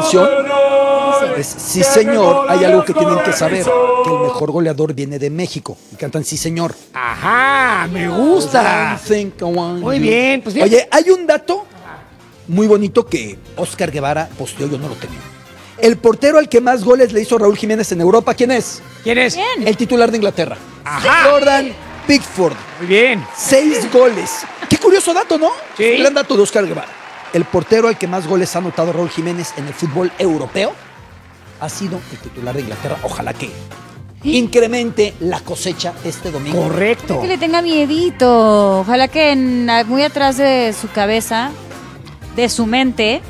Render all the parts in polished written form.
canción es Sí señor, hay algo que tienen que saber, que el mejor goleador viene de México. Y cantan Sí señor. Ajá, me gusta. Muy bien, pues fíjate. Oye, hay un dato muy bonito que Oscar Guevara posteó, yo no lo tenía. El portero al que más goles le hizo Raúl Jiménez en Europa, ¿quién es? ¿Quién es? ¿Quién? El titular de Inglaterra. Ajá. Jordan Pickford. Muy bien. 6 goles. Qué curioso dato, ¿no? Sí. Es un gran dato de Oscar Guevara. El portero al que más goles ha anotado Raúl Jiménez en el fútbol europeo ha sido el titular de Inglaterra. Ojalá que incremente la cosecha este domingo. Correcto. Que le tenga miedito. Ojalá que muy atrás de su cabeza, de su mente,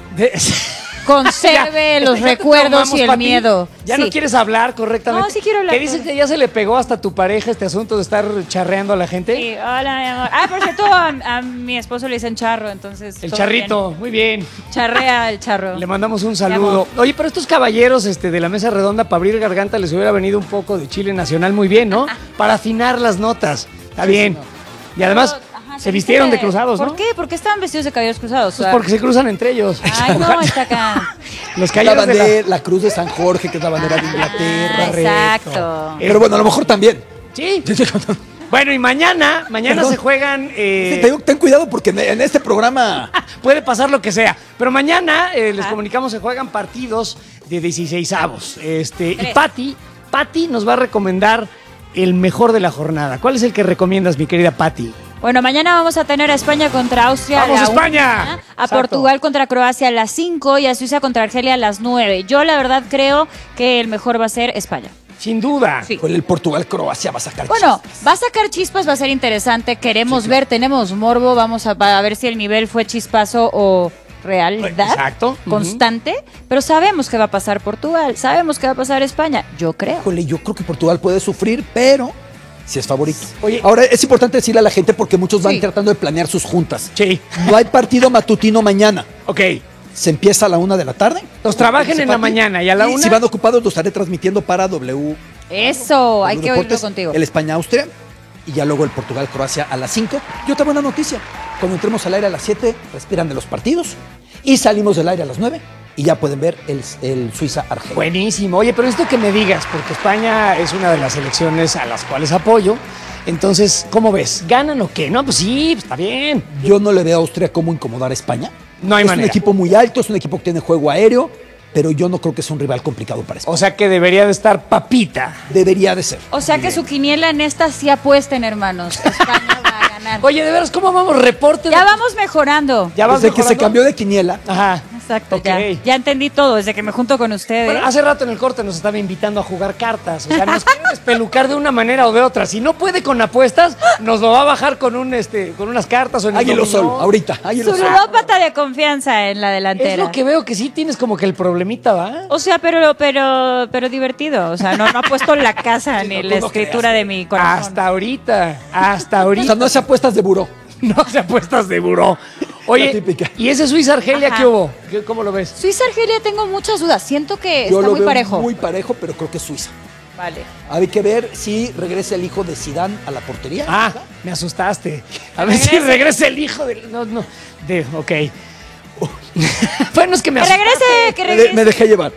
conserve Ya, los ya te recuerdos traumamos, y el Pati. miedo. Ya Sí. no quieres hablar correctamente. No, sí quiero hablar. ¿Qué dices que ya se le pegó hasta a tu pareja este asunto de estar charreando a la gente? Sí, hola, mi amor. Ah, por cierto, a mi esposo le dicen charro, entonces. El todo charrito, bien. muy bien. Charrea el charro. Le mandamos un Mi saludo. amor. Oye, pero estos caballeros de la mesa redonda, para abrir garganta, les hubiera venido un poco de chile nacional muy bien, ¿no? Para afinar las notas. Está bien. Y además, Ajá, se vistieron de cruzados, ¿no? ¿Por qué? ¿Por qué estaban vestidos de caballeros cruzados? Pues porque se cruzan entre ellos. Ay, no, está acá. Los La, caballeros de bandera, la cruz de San Jorge, que es la bandera de Inglaterra. Ah, exacto. Pero bueno, a lo mejor también. Sí. Bueno, y mañana Perdón. se juegan... Sí, te digo, ten cuidado porque en este programa... Puede pasar lo que sea. Pero mañana, les comunicamos, se juegan partidos de 16avos. Y Pati nos va a recomendar el mejor de la jornada. ¿Cuál es el que recomiendas, mi querida Pati? Bueno, mañana vamos a tener a España contra Austria ¡Vamos, a la España! 1, a Exacto. Portugal contra Croacia a las 5 y a Suiza contra Argelia a las 9. Yo, la verdad, creo que el mejor va a ser España. Sin duda. Sí. Con el Portugal-Croacia va a sacar Bueno, chispas. va a sacar chispas, va a ser interesante. Queremos ver, tenemos morbo. Vamos a ver si el nivel fue chispazo o realidad. Exacto. Constante. Pero sabemos que va a pasar Portugal. Sabemos que va a pasar España. Yo creo. Híjole, yo creo que Portugal puede sufrir, pero sí es favorito. Oye. Ahora es importante decirle a la gente porque muchos van Sí. tratando de planear sus juntas. Sí. No hay partido matutino mañana. Ok. Se empieza a la 1 de la tarde. Los trabajen en la mañana y a la 1. Si van ocupados, los estaré transmitiendo para W. Eso, hay que oírlo Deportes, contigo. El España-Austria y ya luego el Portugal-Croacia a las 5. Y otra buena noticia, cuando entremos al aire a las 7, respiran de los partidos y salimos del aire a las 9 y ya pueden ver el Suiza-Argelia. Buenísimo. Oye, pero esto que me digas, porque España es una de las selecciones a las cuales apoyo. Entonces, ¿cómo ves? ¿Ganan o qué? No, pues sí, está bien. Yo no le veo a Austria cómo incomodar a España. No hay es manera. un equipo muy alto, es un equipo que tiene juego aéreo, pero yo no creo que sea un rival complicado para España. O sea que debería de estar papita. Debería de ser. O sea que su quiniela en esta sí apuesten, hermanos. España va a ganar. Oye, de veras, ¿cómo vamos? Reporte. Ya vamos mejorando. ¿Ya vas Desde que se mejorando? cambió de quiniela, Ajá. Exacto, Ok. ya entendí todo desde que me junto con ustedes. Bueno, hace rato en el corte nos estaba invitando a jugar cartas. O sea, nos quiere despelucar de una manera o de otra. Si no puede con apuestas, nos lo va a bajar con con unas cartas o en el Águilo Sol, dominó. ahorita, Águilo Su Sol. ludópata de confianza en la Es delantera. lo que veo que sí tienes como que el problemita, ¿va? O sea, pero divertido. O sea, no ha puesto la casa ni no, la tú no escritura creas. de mi corazón. Hasta ahorita. Hasta O ahorita. sea, no se apuestas de buró. No se apuestas de buró. Oye, La típica. ¿y ese Suiza-Argelia Ajá. qué hubo? ¿Cómo lo ves? Suiza-Argelia tengo muchas dudas. Siento que Yo está lo muy veo parejo. muy parejo, pero creo que es Suiza. Vale. Hay que ver si regresa el hijo de Zidane a la portería. Ah, me asustaste. A ver si regresa el hijo del... No, ok. Bueno, es que me Que asustaste. regrese, que regrese. Me dejé llevar.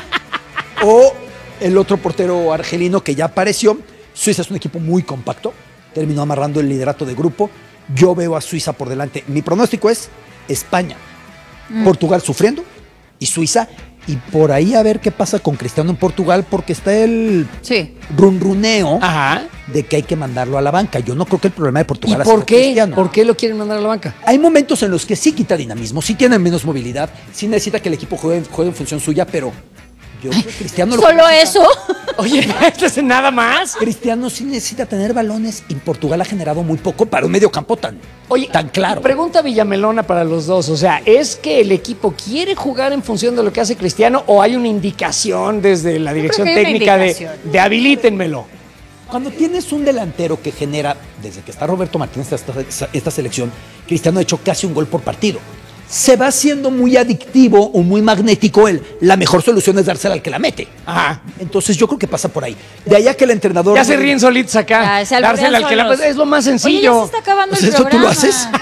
O el otro portero argelino que ya apareció. Suiza es un equipo muy compacto. Terminó amarrando el liderato de grupo. Yo veo a Suiza por delante. Mi pronóstico es España, Portugal sufriendo y Suiza. Y por ahí a ver qué pasa con Cristiano en Portugal, porque está el Sí. runruneo Ajá. de que hay que mandarlo a la banca. Yo no creo que el problema de ¿Y Portugal ha por sido qué? Cristiano. ¿Por qué lo quieren mandar a la banca? Hay momentos en los que sí quita dinamismo, sí tiene menos movilidad, sí necesita que el equipo juegue en función suya, pero yo creo que Cristiano ¿Solo eso? Oye, ¿esto es nada más? Cristiano sí necesita tener balones y Portugal ha generado muy poco para un medio campo tan claro. Pregunta Villamelona para los dos. O sea, ¿es que el equipo quiere jugar en función de lo que hace Cristiano o hay una indicación desde la dirección que hay una técnica indicación. de habilítenmelo? Cuando tienes un delantero que genera, desde que está Roberto Martínez esta selección, Cristiano ha hecho casi un gol por partido. Se va haciendo muy adictivo o muy magnético la mejor solución es dársela al que la mete. Ajá. Entonces yo creo que pasa por ahí. De allá que el entrenador... Ya se ríen solitos acá. Ah, se alburean Dársela al que la... solos. Es lo más Oye, ya sencillo. se está acabando Pues el eso tú lo programa. haces.